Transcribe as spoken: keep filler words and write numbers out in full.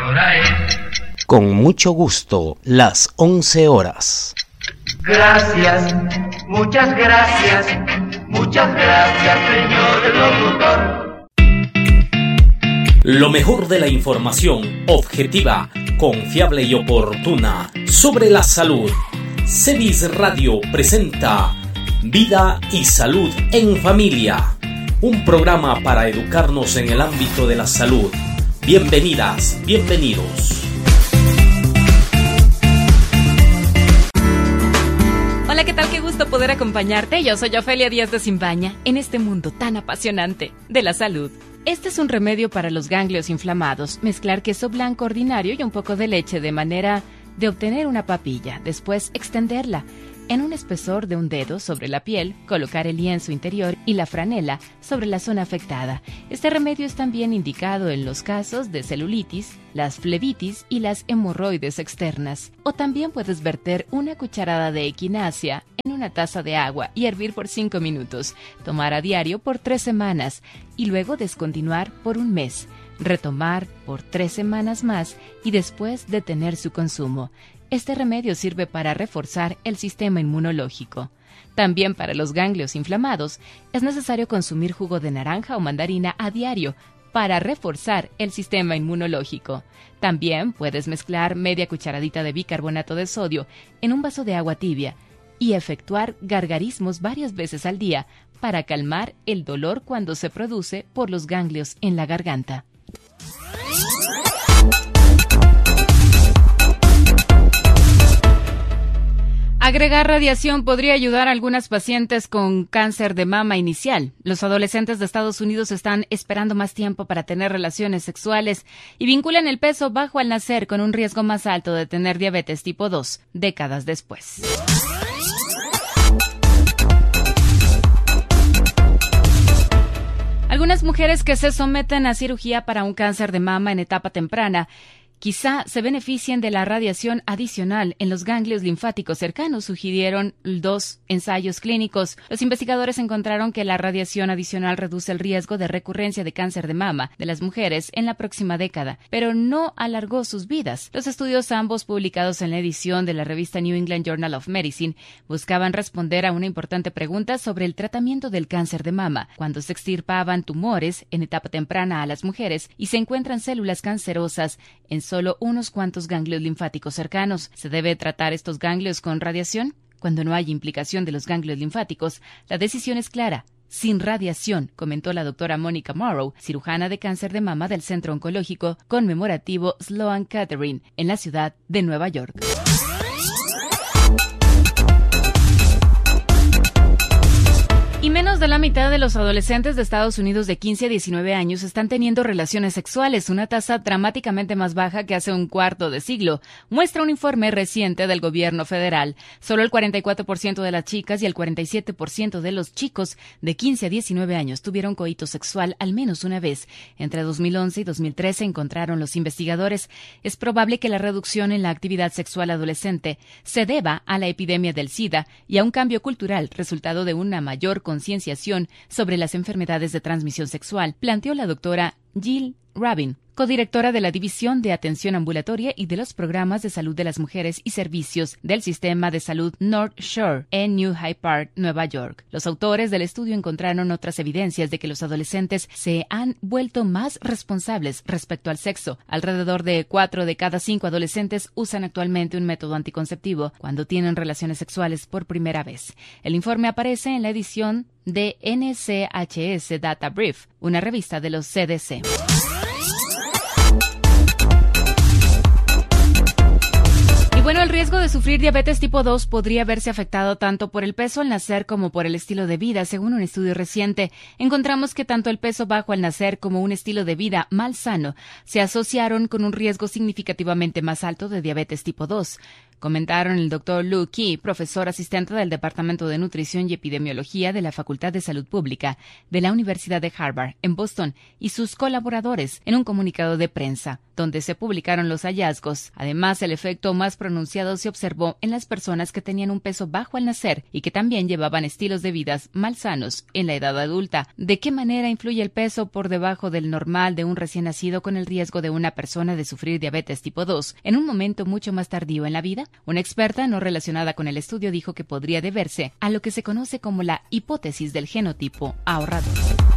hora es? Con mucho gusto, las once horas. Gracias, muchas gracias, muchas gracias, señor locutor. Lo mejor de la información objetiva, confiable y oportuna sobre la salud. Cedis Radio presenta Vida y Salud en Familia, un programa para educarnos en el ámbito de la salud. Bienvenidas, bienvenidos. Hola, ¿qué tal? Qué gusto poder acompañarte. Yo soy Ofelia Díaz de Simbaña en este mundo tan apasionante de la salud. Este es un remedio para los ganglios inflamados. Mezclar queso blanco ordinario y un poco de leche de manera de obtener una papilla. Después extenderla en un espesor de un dedo sobre la piel, colocar el lienzo interior y la franela sobre la zona afectada. Este remedio es también indicado en los casos de celulitis, las flebitis y las hemorroides externas. O también puedes verter una cucharada de equinacia en una taza de agua y hervir por cinco minutos. Tomar a diario por tres semanas y luego descontinuar por un mes. Retomar por tres semanas más y después detener su consumo. Este remedio sirve para reforzar el sistema inmunológico. También para los ganglios inflamados es necesario consumir jugo de naranja o mandarina a diario para reforzar el sistema inmunológico. También puedes mezclar media cucharadita de bicarbonato de sodio en un vaso de agua tibia y efectuar gargarismos varias veces al día para calmar el dolor cuando se produce por los ganglios en la garganta. Agregar radiación podría ayudar a algunas pacientes con cáncer de mama inicial. Los adolescentes de Estados Unidos están esperando más tiempo para tener relaciones sexuales y vinculan el peso bajo al nacer con un riesgo más alto de tener diabetes tipo dos décadas después. Algunas mujeres que se someten a cirugía para un cáncer de mama en etapa temprana quizá se beneficien de la radiación adicional en los ganglios linfáticos cercanos, sugirieron dos ensayos clínicos. Los investigadores encontraron que la radiación adicional reduce el riesgo de recurrencia de cáncer de mama de las mujeres en la próxima década, pero no alargó sus vidas. Los estudios, ambos publicados en la edición de la revista New England Journal of Medicine, buscaban responder a una importante pregunta sobre el tratamiento del cáncer de mama, cuando se extirpaban tumores en etapa temprana a las mujeres y se encuentran células cancerosas en solo unos cuantos ganglios linfáticos cercanos. ¿Se debe tratar estos ganglios con radiación? Cuando no hay implicación de los ganglios linfáticos, la decisión es clara: sin radiación, comentó la doctora Monica Morrow, cirujana de cáncer de mama del Centro Oncológico Conmemorativo Sloan Kettering, en la ciudad de Nueva York. Y menos de la mitad de los adolescentes de Estados Unidos de quince a diecinueve años están teniendo relaciones sexuales, una tasa dramáticamente más baja que hace un cuarto de siglo, muestra un informe reciente del gobierno federal. Solo el cuarenta y cuatro por ciento de las chicas y el cuarenta y siete por ciento de los chicos de quince a diecinueve años tuvieron coito sexual al menos una vez. Entre dos mil once y dos mil trece, encontraron los investigadores, es probable que la reducción en la actividad sexual adolescente se deba a la epidemia del SIDA y a un cambio cultural resultado de una mayor concienciación sobre las enfermedades de transmisión sexual, planteó la doctora Jill Rabin, codirectora de la División de Atención Ambulatoria y de los Programas de Salud de las Mujeres y Servicios del Sistema de Salud North Shore en New Hyde Park, Nueva York. Los autores del estudio encontraron otras evidencias de que los adolescentes se han vuelto más responsables respecto al sexo. Alrededor de cuatro de cada cinco adolescentes usan actualmente un método anticonceptivo cuando tienen relaciones sexuales por primera vez. El informe aparece en la edición de N C H S Data Brief, una revista de los C D C. Bueno, el riesgo de sufrir diabetes tipo dos podría verse afectado tanto por el peso al nacer como por el estilo de vida. Según un estudio reciente, encontramos que tanto el peso bajo al nacer como un estilo de vida malsano se asociaron con un riesgo significativamente más alto de diabetes tipo dos. comentaron el doctor Lu Qi, profesor asistente del Departamento de Nutrición y Epidemiología de la Facultad de Salud Pública de la Universidad de Harvard, en Boston, y sus colaboradores, en un comunicado de prensa, donde se publicaron los hallazgos. Además, el efecto más pronunciado se observó en las personas que tenían un peso bajo al nacer y que también llevaban estilos de vida malsanos en la edad adulta. ¿De qué manera influye el peso por debajo del normal de un recién nacido con el riesgo de una persona de sufrir diabetes tipo dos en un momento mucho más tardío en la vida? Una experta no relacionada con el estudio dijo que podría deberse a lo que se conoce como la hipótesis del genotipo ahorrador.